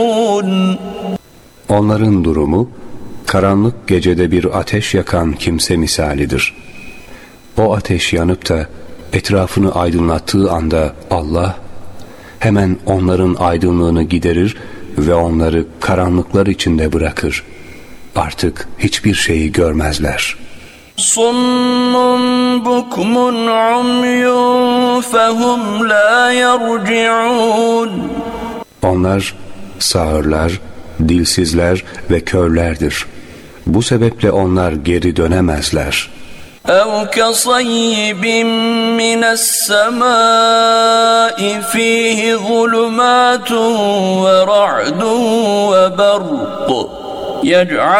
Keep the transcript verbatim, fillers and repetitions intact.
Onların durumu, karanlık gecede bir ateş yakan kimse misalidir. O ateş yanıp da etrafını aydınlattığı anda Allah, hemen onların aydınlığını giderir ve onları karanlıklar içinde bırakır. Artık hiçbir şeyi görmezler. Summun bukmun umyun fehum la yerci'un. Onlar sağırlar, dilsizler ve körlerdir. Bu sebeple onlar geri dönemezler. اَوْ كَصَيِّبٍ مِّنَ السَّمَاءِ فِيهِ ظُلُمَاتٌ وَرَعْدٌ وَبَرْقٌ يَجْعَلُونَ